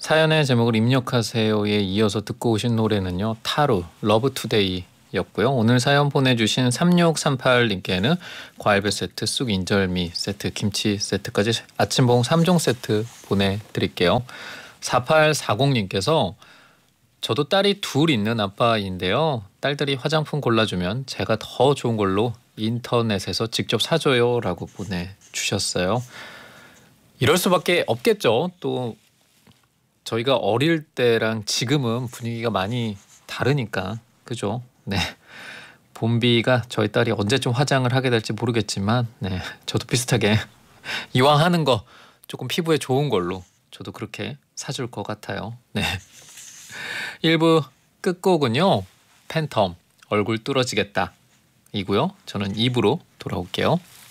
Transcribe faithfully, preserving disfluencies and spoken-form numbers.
사연의 제목을 입력하세요에 이어서 듣고 오신 노래는요. 타루 러브 투데이 였고요. 오늘 사연 보내주신 삼육삼팔 님께는 과일배 세트, 쑥 인절미 세트, 김치 세트까지 아침봉 삼 종 세트 보내드릴게요. 사팔사공 님께서 저도 딸이 둘 있는 아빠인데요. 딸들이 화장품 골라주면 제가 더 좋은 걸로 인터넷에서 직접 사줘요 라고 보내주셨어요. 이럴 수밖에 없겠죠. 또 저희가 어릴 때랑 지금은 분위기가 많이 다르니까 그죠? 네, 봄비가 저희 딸이 언제쯤 화장을 하게 될지 모르겠지만 네, 저도 비슷하게 이왕 하는 거 조금 피부에 좋은 걸로 저도 그렇게 사줄 것 같아요. 네, 일 부 끝곡은요. 팬텀 얼굴 뚫어지겠다 이고요. 저는 이 부로 돌아올게요.